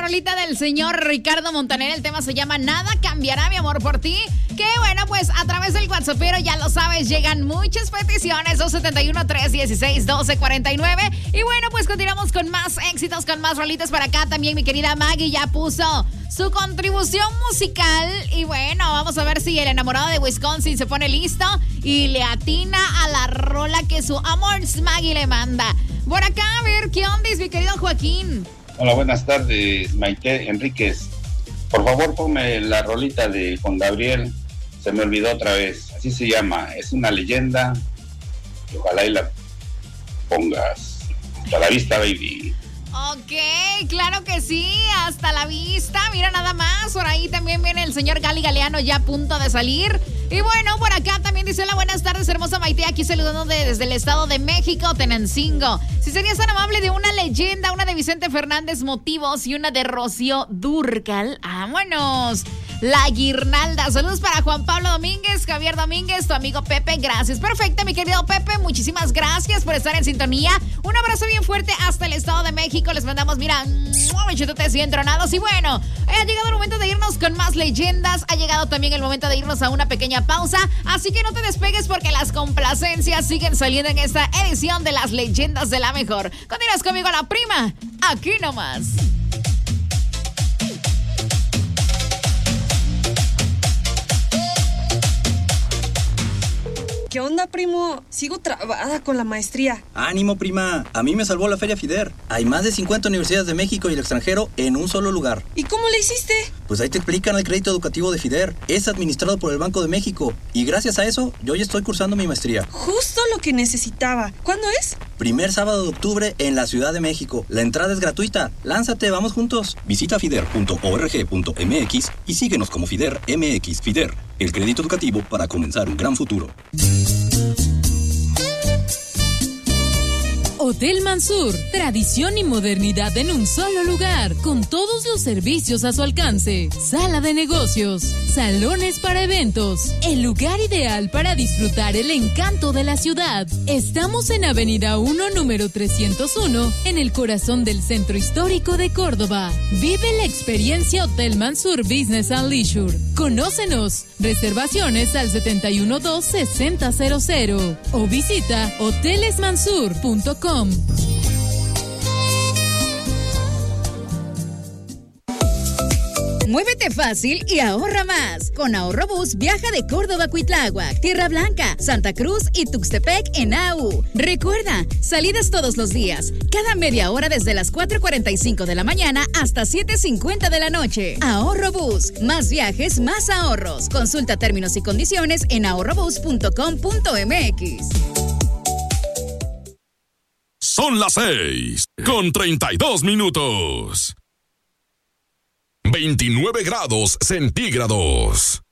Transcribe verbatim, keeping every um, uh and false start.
rolita del señor Ricardo Montaner. El tema se llama Nada cambiará, mi amor, por ti. Que bueno, pues a través del WhatsApp, pero ya lo sabes, llegan muchas peticiones. dos siete uno, tres uno seis, uno dos cuatro nueve. Y bueno, pues continuamos con más éxitos, con más rolitas para acá. También mi querida Maggie ya puso su contribución musical. Y bueno, vamos a ver si el enamorado de Wisconsin se pone listo y le atina a la rola que su amor Maggie le manda. Por acá, a ver, ¿qué onda, mi querido Joaquín? Hola, buenas tardes, Maite Enríquez. Por favor, ponme la rolita de Juan Gabriel. Se me olvidó otra vez. Así se llama. Es una leyenda. Ojalá y la pongas. Hasta la vista, baby. Ok, claro que sí, hasta la vista. Mira nada más, por ahí también viene el señor Gali Galeano ya a punto de salir. Y bueno, por acá también dice: hola, buenas tardes, hermosa Maite, aquí saludando de, desde el estado de México, Tenancingo. Si serías tan amable de una leyenda, una de Vicente Fernández, Motivos, y una de Rocío Dúrcal. ¡Vámonos! La Guirnalda. Saludos para Juan Pablo Domínguez, Javier Domínguez, tu amigo Pepe. Gracias. Perfecto, mi querido Pepe. Muchísimas gracias por estar en sintonía. Un abrazo bien fuerte hasta el Estado de México. Les mandamos, mira, bichototes y entronados. Y bueno, ha llegado el momento de irnos con más leyendas. Ha llegado también el momento de irnos a una pequeña pausa. Así que no te despegues porque las complacencias siguen saliendo en esta edición de las leyendas de la mejor. Continúas conmigo, la prima. Aquí nomás. ¿Qué onda, primo? Sigo trabada con la maestría. ¡Ánimo, prima! A mí me salvó la Feria FIDER. Hay más de cincuenta universidades de México y el extranjero en un solo lugar. ¿Y cómo le hiciste? Pues ahí te explican el crédito educativo de FIDER. Es administrado por el Banco de México. Y gracias a eso, yo ya estoy cursando mi maestría. Justo lo que necesitaba. ¿Cuándo es? Primer sábado de octubre en la Ciudad de México. La entrada es gratuita. Lánzate, vamos juntos. Visita fider punto org punto mx y síguenos como FIDER M X. FIDER, el crédito educativo para comenzar un gran futuro. Hotel Mansur, tradición y modernidad en un solo lugar, con todos los servicios a su alcance. Sala de negocios, salones para eventos, el lugar ideal para disfrutar el encanto de la ciudad. Estamos en Avenida uno, número trescientos uno, en el corazón del centro histórico de Córdoba. Vive la experiencia Hotel Mansur Business and Leisure. Conócenos. Reservaciones al siete uno dos, seis cero cero cero o visita hoteles mansur punto com. Muévete fácil y ahorra más. Con Ahorrobús viaja de Córdoba a Cuitláhuac, Tierra Blanca, Santa Cruz y Tuxtepec en A U. Recuerda, salidas todos los días, cada media hora desde las cuatro cuarenta y cinco de la mañana hasta siete cincuenta de la noche. Ahorrobús, más viajes, más ahorros. Consulta términos y condiciones en ahorrobús punto com punto mx. Son las seis con treinta y dos minutos. veintinueve grados centígrados.